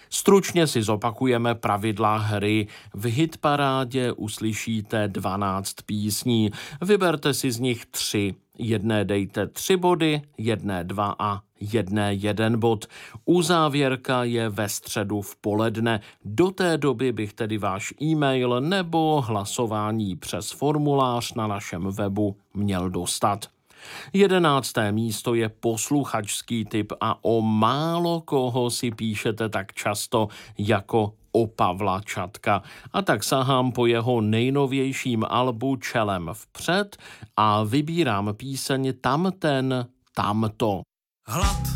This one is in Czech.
Stručně si zopakujeme pravidla hry. V hitparádě uslyšíte 12 písní. Vyberte si z nich 3. Jedné dejte 3 body, jedné 2 a jedné 1 bod. Uzávěrka je ve středu v poledne. Do té doby bych tedy váš e-mail nebo hlasování přes formulář na našem webu měl dostat. 11. místo je posluchačský tip a o málo koho si píšete tak často jako o Pavla Čatka. A tak sahám po jeho nejnovějším albu Čelem vpřed a vybírám píseň Tamten, tamto. Hlad